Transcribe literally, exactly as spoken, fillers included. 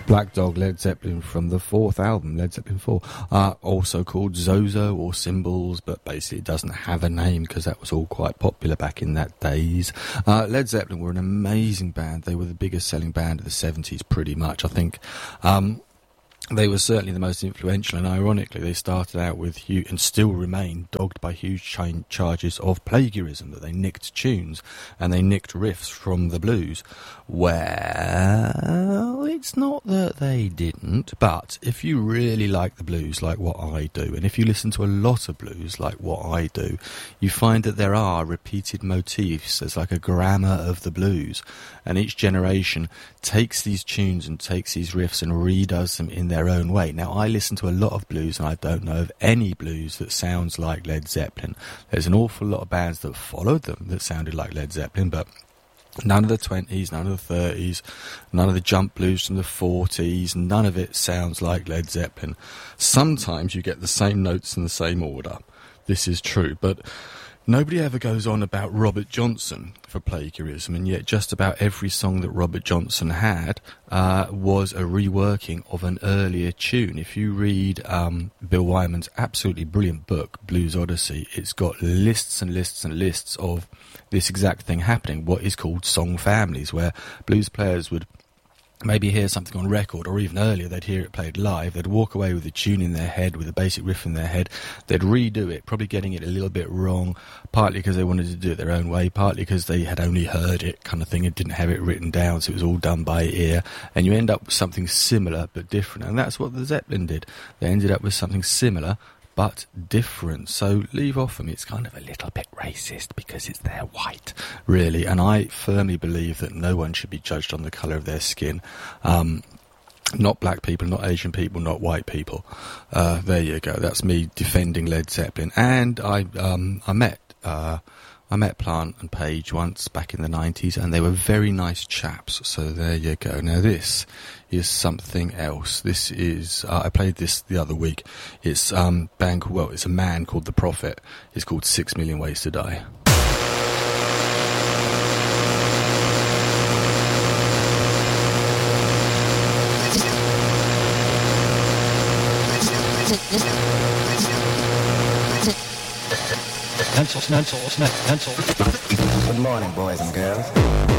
Black Dog, Led Zeppelin from the fourth album, Led Zeppelin four, uh, also called Zozo or Symbols, but basically it doesn't have a name because that was all quite popular back in that days. Uh, Led Zeppelin were an amazing band. They were the biggest selling band of the seventies pretty much, I think. Um, They were certainly the most influential, and ironically, they started out with huge, and still remain dogged by huge ch- charges of plagiarism, that they nicked tunes and they nicked riffs from the blues. Well, it's not that they didn't, but if you really like the blues like what I do, and if you listen to a lot of blues like what I do, you find that there are repeated motifs. There's like a grammar of the blues, and each generation takes these tunes and takes these riffs and redoes them in their own way. Now, I listen to a lot of blues, and I don't know of any blues that sounds like Led Zeppelin. There's an awful lot of bands that followed them that sounded like Led Zeppelin, but none of the twenties, none of the thirties, none of the jump blues from the forties, none of it sounds like Led Zeppelin. Sometimes you get the same notes in the same order. This is true, but nobody ever goes on about Robert Johnson for plagiarism, and yet just about every song that Robert Johnson had uh, was a reworking of an earlier tune. If you read um, Bill Wyman's absolutely brilliant book, Blues Odyssey, it's got lists and lists and lists of this exact thing happening, what is called song families, where blues players would maybe hear something on record, or even earlier they'd hear it played live, they'd walk away with a tune in their head, with a basic riff in their head, they'd redo it, probably getting it a little bit wrong, partly because they wanted to do it their own way, partly because they had only heard it kind of thing and didn't have it written down, so it was all done by ear, and you end up with something similar but different, and that's what the Zeppelin did. They ended up with something similar but different. So leave off them. It's kind of a little bit racist because it's they're white, really. And I firmly believe that no one should be judged on the colour of their skin. Um, not black people, not Asian people, not white people. Uh, there you go. That's me defending Led Zeppelin. And I, um, I met, uh, I met Plant and Page once back in the nineties, and they were very nice chaps. So there you go. Now this is something else. This is uh, I played this the other week. It's um band well, it's a man called The Prophet. It's called Six Million Ways to Die. Pencil, pencil, pencil. Good morning, boys and girls.